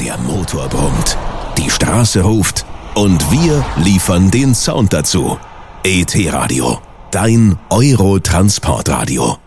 Der Motor brummt, die Straße ruft und wir liefern den Sound dazu. ET Radio, dein Euro-Transportradio.